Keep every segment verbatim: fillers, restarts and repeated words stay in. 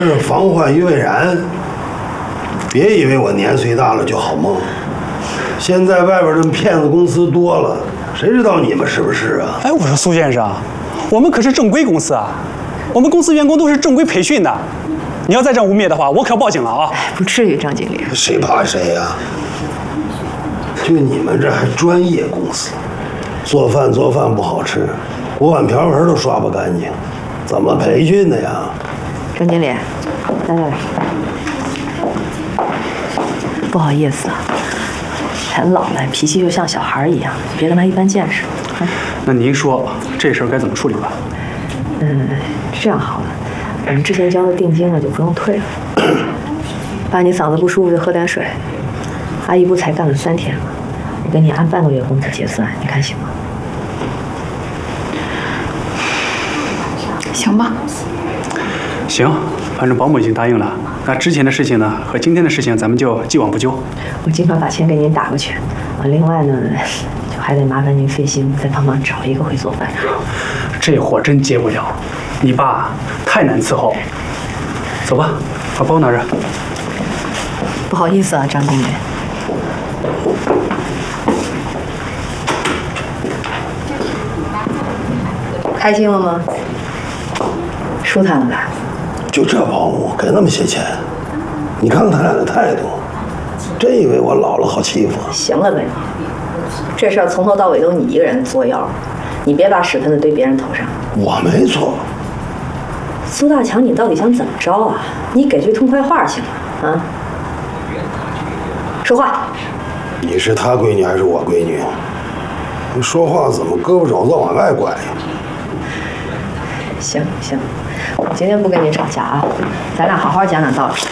是防患于未然，别以为我年岁大了就好蒙。现在外边的骗子公司多了，谁知道你们是不是啊？ 哎，我说苏先生，我们可是正规公司啊，我们公司员工都是正规培训的。你要再这样污蔑的话，我可要报警了啊！ 不至于，张经理。 谁怕谁呀？就你们这还专业公司，做饭做饭不好吃，锅碗瓢盆都刷不干净，怎么培训的呀？ 张经理，来来来，不好意思啊，人老了脾气就像小孩一样，别跟他一般见识。啊、 那您说这事儿该怎么处理吧？ 嗯，这样好了，我们之前交的定金呢就不用退了。爸，你嗓子不舒服就喝点水。阿姨不才干了三天吗？我给你按半个月工资结算，你看行吗？ 行吧。 行，反正保姆已经答应了。那之前的事情呢，和今天的事情，咱们就既往不咎。 我尽快把钱给您打过去。啊，另外呢，就还得麻烦您费心再帮忙找一个会做饭的。 这活真接不了，你爸太难伺候。走吧，把包拿着。 不好意思啊，张经理。开心了吗？舒坦了吧？ 就这保姆给那么些钱，你看看他俩的态度，真以为我老了好欺负？ 行了呗，这事儿从头到尾都你一个人作妖，你别把屎盆子堆别人头上。 我没错。 苏大强，你到底想怎么着啊？你给句痛快话行吗？啊？说话。 你是他闺女还是我闺女？你说话怎么胳膊肘子往外拐呀？ 行行，我今天不跟你吵架啊，咱俩好好讲讲道理。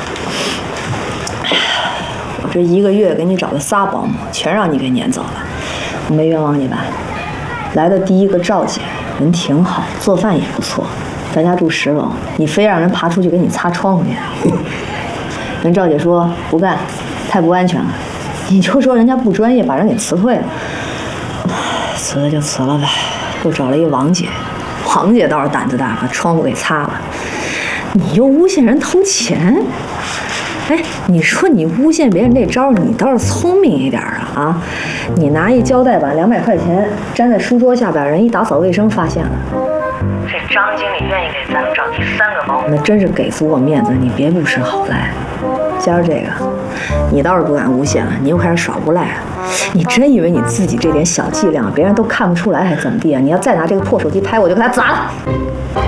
我这一个月给你找了仨保姆，全让你给撵走了，我没冤枉你吧？来的第一个赵姐人挺好，做饭也不错，咱家住十楼，你非让人爬出去给你擦窗户去。人赵姐说不干，太不安全了。你就说人家不专业，把人给辞退了。辞了就辞了呗，又找了一王姐。王姐倒是胆子大，把窗户给擦了。你又诬陷人偷钱，哎，你说你诬陷别人这招，你倒是聪明一点啊啊！你拿一胶带把两百块钱粘在书桌下边，人一打扫卫生发现了。这张经理愿意给咱们找第三个保姆，那真是给足我面子，你别不识好赖。今儿这个，你倒是不敢诬陷了，你又开始耍无赖了。你真以为你自己这点小伎俩，别人都看不出来还怎么地啊？你要再拿这个破手机拍我，就给他砸了。